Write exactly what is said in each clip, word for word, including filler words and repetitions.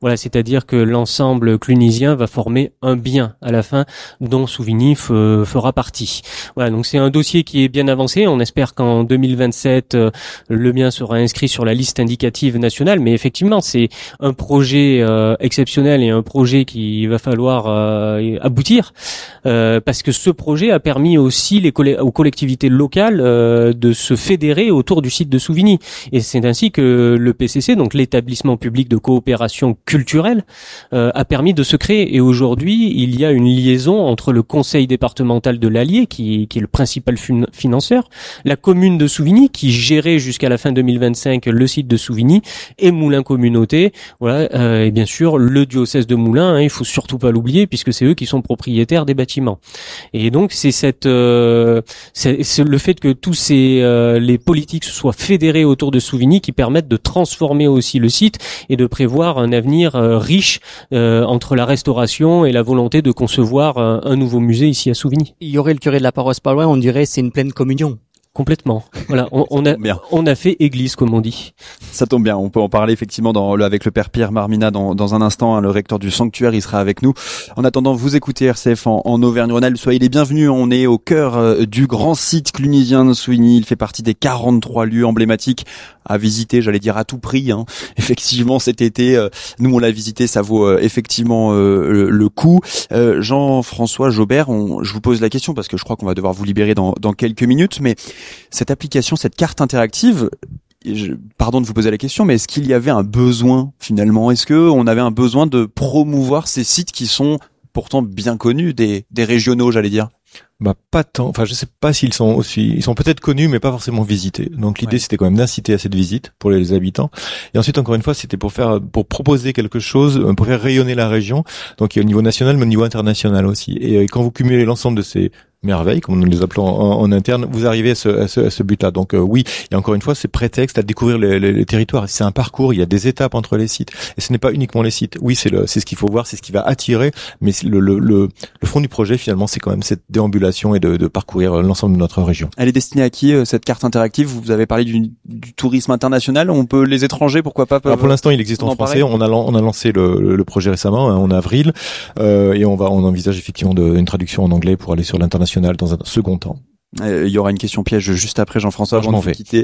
Voilà, c'est-à-dire que l'ensemble clunisien va former un bien à la fin dont Souvigny f- fera partie. Voilà, donc c'est un dossier qui est bien avancé. On espère qu'en deux mille vingt-sept, euh, le bien sera inscrit sur la liste indicative nationale. Mais effectivement, c'est un projet euh, exceptionnel et un projet qu'il va falloir euh, aboutir euh, parce que ce projet a permis aussi les coll- aux collectivités locales euh, de se fédérer autour du site de Souvigny. Et c'est ainsi que le P C C, donc l'établissement public de coopération culturelle, euh, a permis de se créer. Et aujourd'hui, il y a une liaison entre le conseil départemental de l'Allier, qui, qui est le principal fin- financeur, la commune de Souvigny, qui gérait jusqu'à la fin deux mille vingt-cinq le site de Souvigny, et Moulins Communauté, voilà, euh, et bien sûr le diocèse de Moulins, hein, il faut surtout pas l'oublier, puisque c'est eux qui sont propriétaires des bâtiments. Et donc c'est cette, euh, c'est, c'est le fait que tous ces euh, les politiques se soient fédérés autour de Souvigny qui permettent de transformer aussi le site et de prévoir un avenir Euh, riche euh, entre la restauration et la volonté de concevoir euh, un nouveau musée ici à Souvigny. Il y aurait le curé de la paroisse pas loin, on dirait c'est une pleine communion. Complètement. Voilà, on, on a on a fait église comme on dit. Ça tombe bien, on peut en parler effectivement dans le, avec le père Pierre Marmina dans, dans un instant, hein, le recteur du sanctuaire, il sera avec nous. En attendant, vous écoutez R C F en, en Auvergne-Rhône-Alpes, soyez les bienvenus. On est au cœur euh, du grand site clunisien de Souvigny. Il fait partie des quarante-trois lieux emblématiques à visiter, j'allais dire à tout prix. Hein. Effectivement, cet été, euh, nous on l'a visité, ça vaut euh, effectivement euh, le, le coup. Euh, Jean-François Jobert, on, je vous pose la question parce que je crois qu'on va devoir vous libérer dans, dans quelques minutes, mais cette application, cette carte interactive, je, pardon de vous poser la question, mais est-ce qu'il y avait un besoin finalement? Est-ce que on avait un besoin de promouvoir ces sites qui sont pourtant bien connus des, des régionaux, j'allais dire? Bah pas tant, enfin je sais pas s'ils sont aussi, ils sont peut-être connus mais pas forcément visités. Donc l'idée ouais. c'était quand même d'inciter à cette visite pour les habitants. Et ensuite encore une fois c'était pour faire, pour proposer quelque chose, pour faire rayonner la région. Donc au niveau national mais au niveau international aussi. Et quand vous cumulez l'ensemble de ces merveilles, comme nous les appelons en, en interne, vous arrivez à ce, à ce, à ce but-là. Donc euh, oui, et encore une fois, c'est prétexte à découvrir les, les, les territoires. C'est un parcours, il y a des étapes entre les sites. Et ce n'est pas uniquement les sites. Oui, c'est le, c'est ce qu'il faut voir, c'est ce qui va attirer, mais le, le, le, le fond du projet, finalement, c'est quand même cette déambulation et de, de parcourir l'ensemble de notre région. Elle est destinée à qui, cette carte interactive? Vous avez parlé du, du tourisme international. On peut, les étrangers, pourquoi pas? Alors pour l'instant, il existe en français. On a, on a lancé le, le projet récemment, en avril, euh, et on va, on envisage effectivement de, une traduction en anglais pour aller sur l'international dans un second temps. Il y aura une question piège juste après, Jean-François, avant de vous quitter.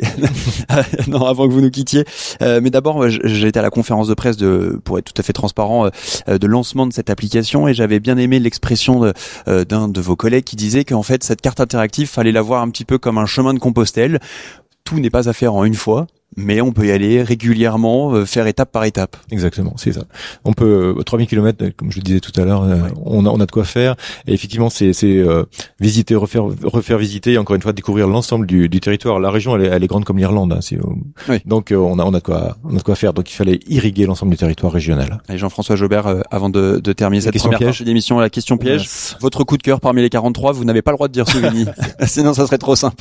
Non, avant que vous nous quittiez. Euh, mais d'abord, j'ai été à la conférence de presse de, pour être tout à fait transparent, euh, de lancement de cette application, et j'avais bien aimé l'expression de, euh, d'un de vos collègues qui disait qu'en fait, cette carte interactive, fallait la voir un petit peu comme un chemin de Compostelle. Tout n'est pas à faire en une fois, mais on peut y aller régulièrement, euh, faire étape par étape. Exactement, c'est ça. On peut euh, trois mille kilomètres, comme je le disais tout à l'heure, euh, ouais. on a on a de quoi faire. Et effectivement, c'est c'est euh, visiter, refaire refaire visiter, et encore une fois découvrir l'ensemble du, du territoire. La région, elle est, elle est grande comme l'Irlande, hein, c'est, euh, oui. Donc euh, on a on a de quoi on a de quoi faire. Donc il fallait irriguer l'ensemble du territoire régional. Allez, Jean-François Jobert, euh, avant de, de terminer cette première partie d'émission, la question piège. Yes. Votre coup de cœur parmi les quarante-trois, vous n'avez pas le droit de dire Souvigny, sinon ça serait trop simple.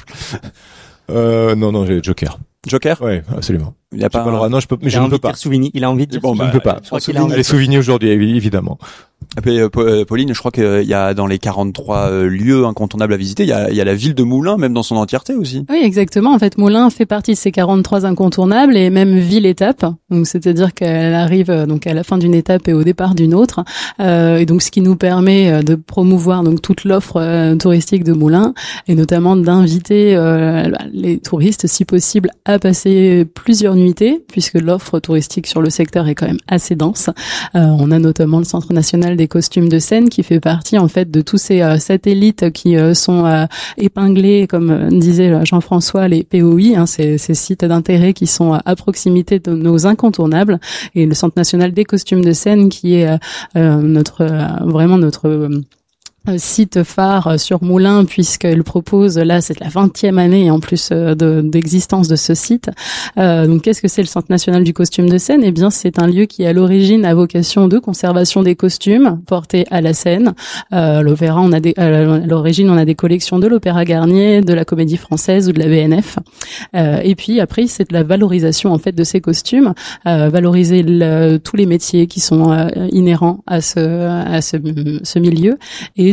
Euh, non, non, j'ai Joker. Joker? Oui, absolument. Il a pas, pas le droit. Non, je peux, mais il je ne peux pas. Souvigny. Il a envie de dire bon, Souvigny. Je ne peux pas. Je crois qu'il a envie les Souvigny aujourd'hui, évidemment. Et puis, Pauline, je crois qu'il y a dans les quarante-trois lieux incontournables à visiter, il y a, il y a la ville de Moulins, même dans son entièreté aussi. Oui, exactement. En fait, Moulins fait partie de ces quarante-trois incontournables et même ville-étape. Donc, c'est-à-dire qu'elle arrive donc à la fin d'une étape et au départ d'une autre. Euh, et donc, ce qui nous permet de promouvoir donc toute l'offre euh, touristique de Moulins et notamment d'inviter euh, les touristes, si possible, à passer plusieurs nuitées, puisque l'offre touristique sur le secteur est quand même assez dense. Euh, on a notamment le Centre national des costumes de scène qui fait partie en fait de tous ces euh, satellites qui euh, sont euh, épinglés, comme euh, disait Jean-François, les P O I, hein, ces, ces sites d'intérêt qui sont euh, à proximité de nos incontournables, et le Centre national des costumes de scène qui est euh, euh, notre euh, vraiment notre euh, site phare sur Moulins, puisqu'il propose, là c'est la vingtième année en plus de, d'existence de ce site. Euh, donc qu'est-ce que c'est le Centre national du costume de scène? Eh bien c'est un lieu qui à l'origine a vocation de conservation des costumes portés à la scène. Euh, l'opéra, on a des, à l'origine on a des collections de l'Opéra Garnier, de la Comédie Française ou de la B N F. Euh, et puis après c'est de la valorisation en fait de ces costumes, euh, valoriser le, tous les métiers qui sont euh, inhérents à ce à ce, ce milieu, et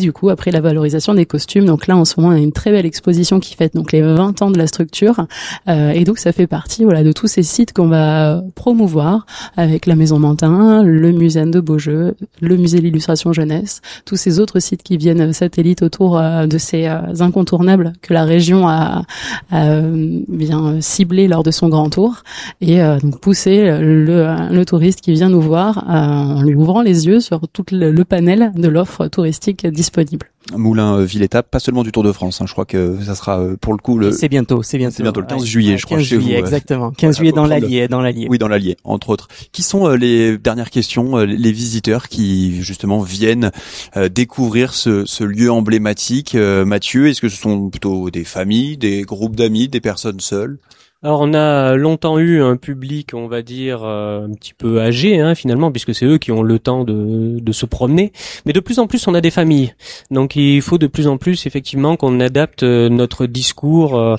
du coup après la valorisation des costumes. Donc là en ce moment on a une très belle exposition qui fête donc les vingt ans de la structure euh, et donc ça fait partie voilà de tous ces sites qu'on va promouvoir avec la Maison Mantin, le musée de Beaujeu, le musée de l'illustration jeunesse, tous ces autres sites qui viennent satellites autour euh, de ces euh, incontournables que la région a, a euh, bien ciblé lors de son grand tour et euh, donc pousser le, le touriste qui vient nous voir euh, en lui ouvrant les yeux sur tout le, le panel de l'offre touristique disponible. Moulins euh, Ville-Étape, pas seulement du Tour de France, hein, je crois que ça sera euh, pour le coup le... C'est bientôt, c'est bientôt. C'est bientôt le quinze ouais, juillet, ouais, je crois, quinze chez juillet, vous. Euh, exactement. quinze juillet dans l'Allier, dans l'Allier. Oui, dans l'Allier, entre autres. Qui sont euh, les dernières questions, euh, les visiteurs qui justement viennent euh, découvrir ce, ce lieu emblématique, euh, Mathieu? Est-ce que ce sont plutôt des familles, des groupes d'amis, des personnes seules? Alors on a longtemps eu un public, on va dire, euh, un petit peu âgé hein, finalement, puisque c'est eux qui ont le temps de, de se promener. Mais de plus en plus, on a des familles. Donc il faut de plus en plus effectivement qu'on adapte notre discours euh,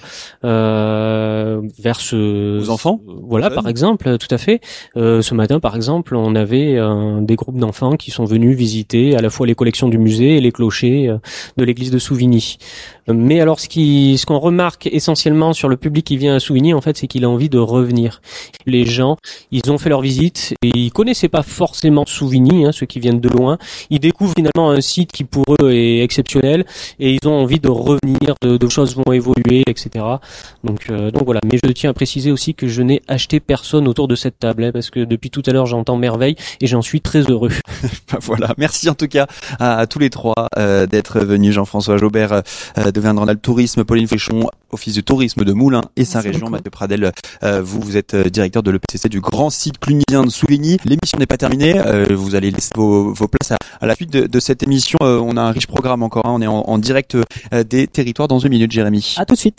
euh, vers ce... Aux enfants euh, Voilà, par exemple, tout à fait. Euh, ce matin, par exemple, on avait euh, des groupes d'enfants qui sont venus visiter à la fois les collections du musée et les clochers euh, de l'église de Souvigny. Mais alors, ce qui, ce qu'on remarque essentiellement sur le public qui vient à Souvigny, en fait, c'est qu'il a envie de revenir. Les gens, ils ont fait leur visite et ils connaissaient pas forcément Souvigny, hein, ceux qui viennent de loin. Ils découvrent finalement un site qui pour eux est exceptionnel et ils ont envie de revenir, de, de choses vont évoluer, et cetera. Donc, euh, donc voilà. Mais je tiens à préciser aussi que je n'ai acheté personne autour de cette table, hein, parce que depuis tout à l'heure, j'entends merveille et j'en suis très heureux. Voilà. Merci en tout cas à, à tous les trois euh, d'être venus. Jean-François Jaubert euh, d'Auvergne-Rhône-Alpes Tourisme, Pauline Fréchon, Office de tourisme de Moulins et sa région, Mathieu Pradel, euh, vous, vous êtes directeur de l'E P C C du grand site clunisien de Souvigny. L'émission n'est pas terminée, euh, vous allez laisser vos, vos places à, à la suite de, de cette émission. Euh, on a un riche programme encore, hein. On est en, en direct euh, des territoires dans une minute, Jérémy. À tout de suite.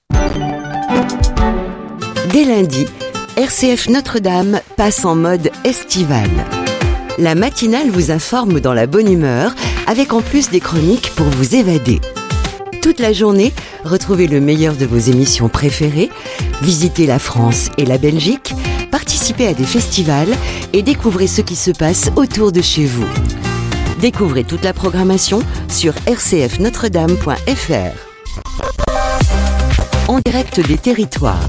Dès lundi, R C F Notre-Dame passe en mode estival. La matinale vous informe dans la bonne humeur, avec en plus des chroniques pour vous évader. Toute la journée, retrouvez le meilleur de vos émissions préférées, visitez la France et la Belgique, participez à des festivals et découvrez ce qui se passe autour de chez vous. Découvrez toute la programmation sur r c f notre dame point f r. En direct des territoires.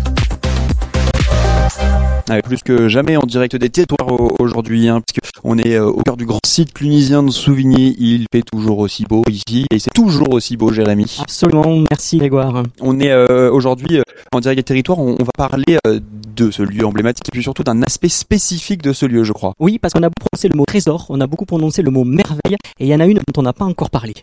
Avec plus que jamais en direct des territoires aujourd'hui, hein, puisque on est au cœur du grand site clunisien de Souvigny. Il fait toujours aussi beau ici et c'est toujours aussi beau, Jérémy. Absolument, merci Grégoire. On est euh, aujourd'hui euh, en direct des territoires. On, on va parler euh, de ce lieu emblématique et puis surtout d'un aspect spécifique de ce lieu, je crois. Oui, parce qu'on a beaucoup prononcé le mot trésor, on a beaucoup prononcé le mot merveille, et il y en a une dont on n'a pas encore parlé.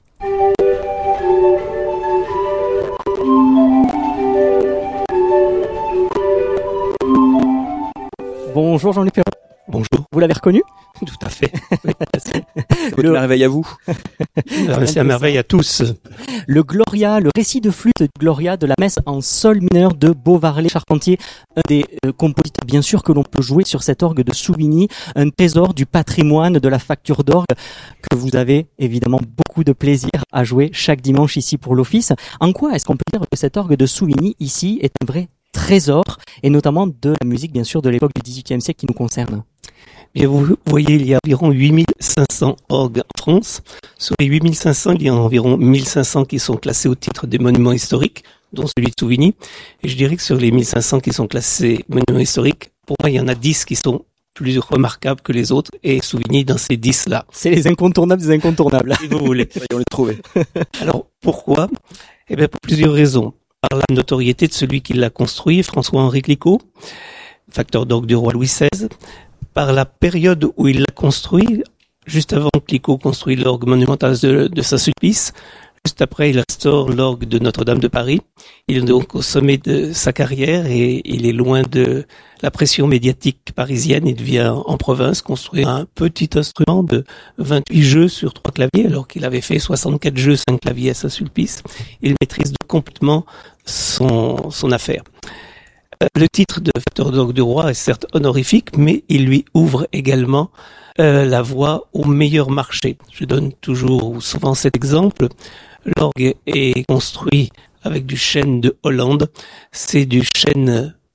Bonjour Jean-Luc Perrault. Bonjour. Vous l'avez reconnu? Tout à fait. C'est votre le... merveille à vous. C'est un merveille à tous. Le Gloria, le récit de flûte de Gloria de la messe en sol mineur de Beauvarley-Charpentier, un des euh, compositeurs bien sûr que l'on peut jouer sur cet orgue de Souvigny, un trésor du patrimoine de la facture d'orgue que vous avez évidemment beaucoup de plaisir à jouer chaque dimanche ici pour l'office. En quoi est-ce qu'on peut dire que cet orgue de Souvigny ici est un vrai trésor, et notamment de la musique bien sûr de l'époque du dix-huitième siècle qui nous concerne? Bien, vous voyez, il y a environ huit mille cinq cents orgues en France. Sur les huit mille cinq cents, il y a environ mille cinq cents qui sont classés au titre des monuments historiques, dont celui de Souvigny. Et je dirais que sur les mille cinq cents qui sont classés monuments historiques, pour moi, il y en a dix qui sont plus remarquables que les autres, et Souvigny dans ces dix-là. C'est les incontournables des incontournables. Si vous voulez. On les trouver. Alors, pourquoi? Eh bien, pour plusieurs raisons. Par la notoriété de celui qui l'a construit, François-Henri Clicquot, facteur d'orgue du roi Louis seize, par la période où il l'a construit, juste avant que Clicquot construit l'orgue monumental de, de Saint-Sulpice, juste après il restaure l'orgue de Notre-Dame de Paris. Il est donc au sommet de sa carrière et il est loin de la pression médiatique parisienne. Il vient en province construire un petit instrument de vingt-huit jeux sur trois claviers, alors qu'il avait fait soixante-quatre jeux, cinq claviers à Saint-Sulpice. Il maîtrise complètement son, son affaire. Le titre de facteur d'orgue du roi est certes honorifique, mais il lui ouvre également euh, la voie au meilleur marché. Je donne toujours ou souvent cet exemple. L'orgue est construit avec du chêne de Hollande. C'est du chêne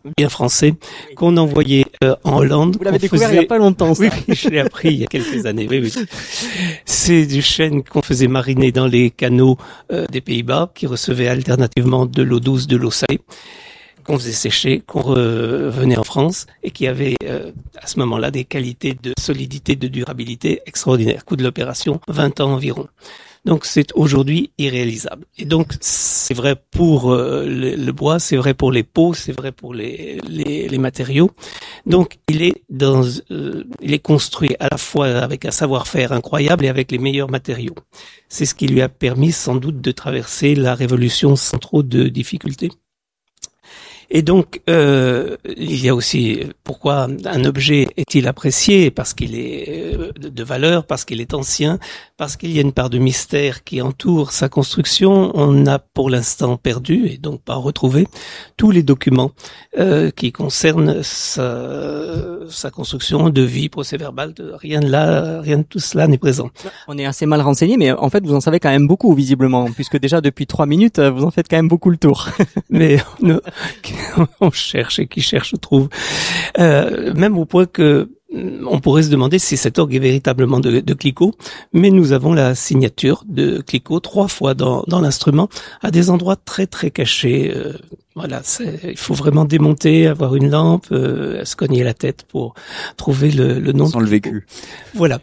bien français, qu'on envoyait euh, en Hollande. Vous l'avez qu'on découvert faisait... il y a pas longtemps, ça. Oui, oui, je l'ai appris il y a quelques années. Oui, oui. C'est du chêne qu'on faisait mariner dans les canaux euh, des Pays-Bas, qui recevait alternativement de l'eau douce, de l'eau salée, qu'on faisait sécher, qu'on revenait en France et qui avait euh, à ce moment-là des qualités de solidité, de durabilité extraordinaires. Coût de l'opération, vingt ans environ. Donc c'est aujourd'hui irréalisable. Et donc c'est vrai pour euh, le, le bois, c'est vrai pour les peaux, c'est vrai pour les, les, les matériaux. Donc il est dans, euh, il est construit à la fois avec un savoir-faire incroyable et avec les meilleurs matériaux. C'est ce qui lui a permis sans doute de traverser la révolution sans trop de difficultés. Et donc, euh, il y a aussi pourquoi un objet est-il apprécié? Parce qu'il est de valeur, parce qu'il est ancien, parce qu'il y a une part de mystère qui entoure sa construction. On a pour l'instant perdu et donc pas retrouvé tous les documents euh, qui concernent sa, sa construction, de vie, procès-verbal. Rien de là, rien de tout cela n'est présent. On est assez mal renseigné, mais en fait, vous en savez quand même beaucoup, visiblement, puisque déjà depuis trois minutes, vous en faites quand même beaucoup le tour. Mais on, on cherche et qui cherche trouve. Euh, même au point que on pourrait se demander si cet orgue est véritablement de, de Clicquot, mais nous avons la signature de Clicquot trois fois dans, dans l'instrument, à des endroits très très cachés. Euh, voilà, c'est, il faut vraiment démonter, avoir une lampe, euh, se cogner la tête pour trouver le, le nom. Sans le vécu. Voilà.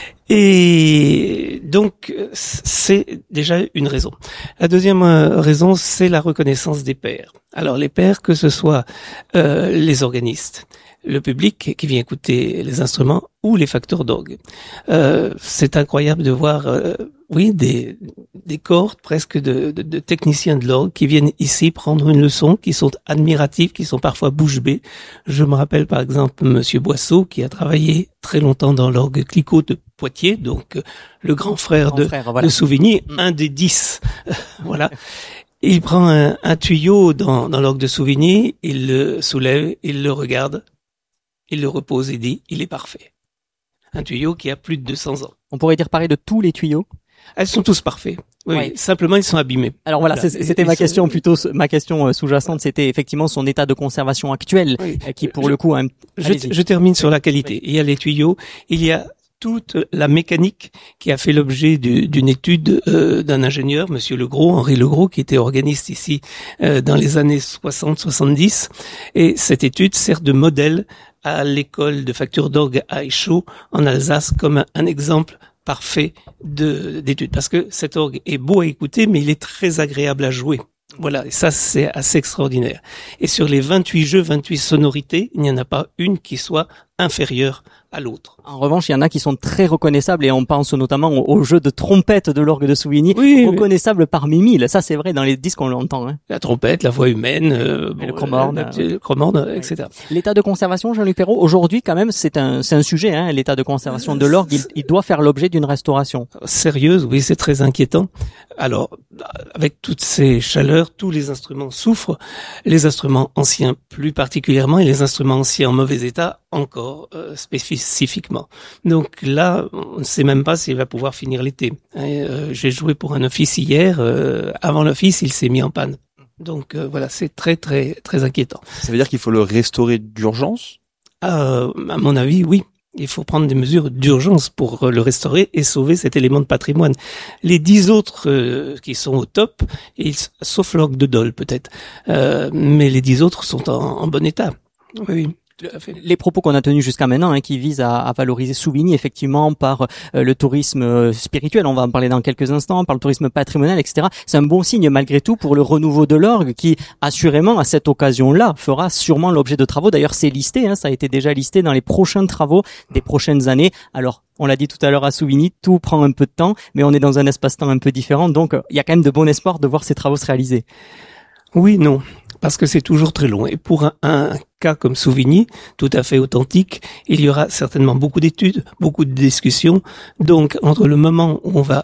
Et donc, c'est déjà une raison. La deuxième raison, c'est la reconnaissance des pairs. Alors, les pairs, que ce soit euh, les organistes, le public qui vient écouter les instruments ou les facteurs d'orgue. Euh, c'est incroyable de voir, euh, oui, des, des cordes presque de, de, de techniciens de l'orgue qui viennent ici prendre une leçon, qui sont admiratifs, qui sont parfois bouche bée. Je me rappelle par exemple Monsieur Boisseau qui a travaillé très longtemps dans l'orgue Clicquot de Poitiers, donc euh, le grand frère, grand de, frère voilà. de Souvigny, mmh. un des dix. Voilà. Il prend un, un tuyau dans, dans l'orgue de Souvigny, il le soulève, il le regarde, il le repose et dit, il est parfait. Un tuyau qui a plus de deux cents ans. On pourrait dire pareil de tous les tuyaux? Elles sont tous parfaits. Oui, ouais. Simplement ils sont abîmés. Alors voilà, voilà. c'était et, ma et question sont... plutôt, ma question sous-jacente, c'était effectivement son état de conservation actuel, oui. qui pour je, le coup... Un... Je, je termine sur la qualité. Oui. Il y a les tuyaux, il y a toute la mécanique qui a fait l'objet du, d'une étude euh, d'un ingénieur, Monsieur Legros, Henri Legros, qui était organiste ici euh, dans les années soixante soixante-dix. Et cette étude sert de modèle à l'école de facture d'orgue à Échaud, en Alsace, comme un, un exemple parfait de, d'étude. Parce que cet orgue est beau à écouter, mais il est très agréable à jouer. Voilà, et ça c'est assez extraordinaire. Et sur les vingt-huit jeux, vingt-huit sonorités, il n'y en a pas une qui soit inférieure à l'autre. En revanche, il y en a qui sont très reconnaissables et on pense notamment au, au jeu de trompette de l'orgue de Souvigny, oui, reconnaissable oui. parmi mille. Ça c'est vrai dans les disques on l'entend. Hein. La trompette, la voix humaine, euh, bon, le chromorne, euh, le chromorne, et cetera. L'état de conservation, Jean-Luc Perrault, aujourd'hui quand même c'est un c'est un sujet. Hein, l'état de conservation de l'orgue, il, il doit faire l'objet d'une restauration. Sérieuse, oui, c'est très inquiétant. Alors, avec toutes ces chaleurs, tous les instruments souffrent. Les instruments anciens plus particulièrement et les instruments anciens en mauvais état encore euh, spécifiquement. Donc là, on ne sait même pas s'il va pouvoir finir l'été. Et, euh, j'ai joué pour un office hier. Euh, avant l'office, il s'est mis en panne. Donc euh, voilà, c'est très très très inquiétant. Ça veut dire qu'il faut le restaurer d'urgence ? euh, À mon avis, oui. Il faut prendre des mesures d'urgence pour le restaurer et sauver cet élément de patrimoine. Les dix autres euh, qui sont au top, ils, sauf l'orgue de Dole peut-être, euh, mais les dix autres sont en, en bon état. Oui. Les propos qu'on a tenus jusqu'à maintenant, hein, qui visent à, à valoriser Souvigny effectivement par euh, le tourisme spirituel, on va en parler dans quelques instants, par le tourisme patrimonial, et cetera. C'est un bon signe malgré tout pour le renouveau de l'orgue qui, assurément, à cette occasion-là, fera sûrement l'objet de travaux. D'ailleurs, c'est listé, hein, ça a été déjà listé dans les prochains travaux des prochaines années. Alors, on l'a dit tout à l'heure à Souvigny, tout prend un peu de temps, mais on est dans un espace-temps un peu différent, donc il y a quand même de bon espoir de voir ces travaux se réaliser. Oui, non. Parce que c'est toujours très long. Et pour un, un cas comme Souvigny, tout à fait authentique, il y aura certainement beaucoup d'études, beaucoup de discussions. Donc, entre le moment où on va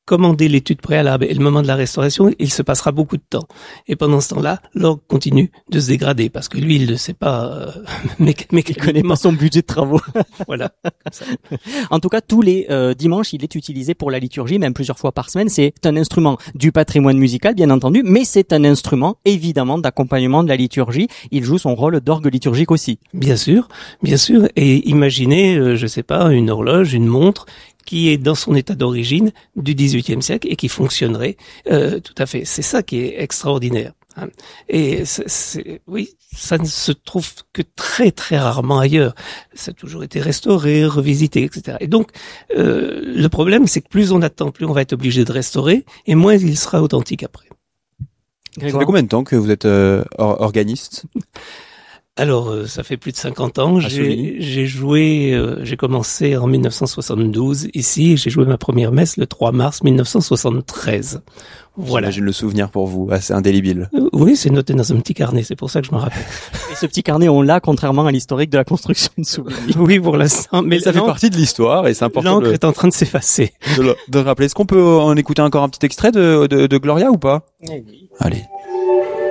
commander l'étude préalable et le moment de la restauration, il se passera beaucoup de temps. Et pendant ce temps-là, l'orgue continue de se dégrader parce que lui, il ne sait pas, euh, mais, mais il connaît pas son budget de travaux. Voilà. Comme ça. En tout cas, tous les euh, dimanches, il est utilisé pour la liturgie, même plusieurs fois par semaine. C'est un instrument du patrimoine musical, bien entendu, mais c'est un instrument, évidemment, d'accompagnement de la liturgie. Il joue son rôle d'orgue liturgique aussi. Bien sûr, bien sûr. Et imaginez, euh, je sais pas, une horloge, une montre, qui est dans son état d'origine du dix-huitième siècle et qui fonctionnerait euh, tout à fait. C'est ça qui est extraordinaire. Hein. Et c'est, c'est, oui, ça ne se trouve que très très rarement ailleurs. Ça a toujours été restauré, revisité, et cetera. Et donc, euh, le problème, c'est que plus on attend, plus on va être obligé de restaurer, et moins il sera authentique après. Ça fait combien de temps que vous êtes euh, or- organiste ? Alors, euh, ça fait plus de cinquante ans. J'ai, j'ai joué, euh, j'ai commencé en dix-neuf cent soixante-douze ici, et j'ai joué ma première messe le trois mars dix-neuf cent soixante-treize. Voilà. J'imagine le souvenir pour vous, assez indélébile. Euh, oui, c'est noté dans un petit carnet, c'est pour ça que je me rappelle. Et ce petit carnet, on l'a, contrairement à l'historique de la construction de Souvigny. Oui, pour l'instant. Mais ça fait partie de l'histoire et c'est important l'encre de, est en train de s'effacer. de, le- de rappeler. Est-ce qu'on peut en écouter encore un petit extrait de, de, de Gloria ou pas ? Oui. Allez.